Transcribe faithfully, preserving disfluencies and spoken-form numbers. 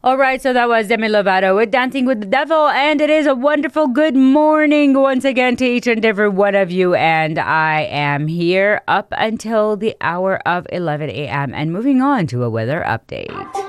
All right, so that was Demi Lovato with Dancing with the Devil, and it is a wonderful good morning once again to each and every one of you, and I am here up until the hour of eleven a.m. and moving on to a weather update.